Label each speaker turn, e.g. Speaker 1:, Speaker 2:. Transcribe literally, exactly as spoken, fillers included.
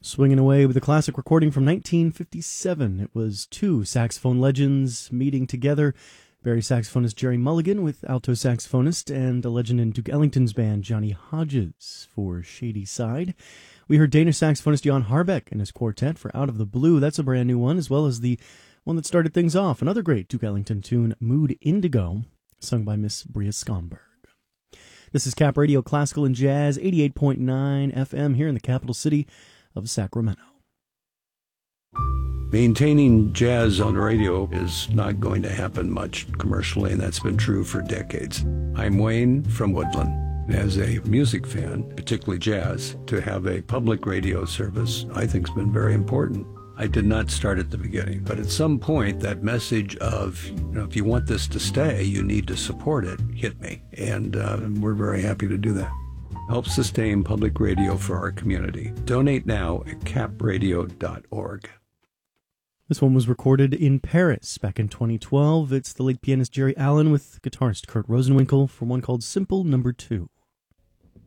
Speaker 1: Swinging away with a classic recording from nineteen fifty-seven. It was two saxophone legends meeting together. Barry saxophonist Jerry Mulligan with alto saxophonist and a legend in Duke Ellington's band, Johnny Hodges, for Shady Side. We heard Danish saxophonist Jan Harbeck and his quartet for Out of the Blue. That's a brand new one, as well as the one that started things off, another great Duke Ellington tune, Mood Indigo, sung by Miss Bria Skonberg. This is Cap Radio Classical and Jazz, eighty-eight point nine F M here in the capital city of Sacramento.
Speaker 2: Maintaining jazz on radio is not going to happen much commercially, and that's been true for decades. I'm Wayne from Woodland. As a music fan, particularly jazz, to have a public radio service I think has been very important. I did not start at the beginning, but at some point that message of, you know, if you want this to stay, you need to support it, hit me. And uh, we're very happy to do that. Help sustain public radio for our community. Donate now at cap radio dot org.
Speaker 1: This one was recorded in Paris back in twenty twelve. It's the late pianist Jerry Allen with guitarist Kurt Rosenwinkel for one called Simple Number Two.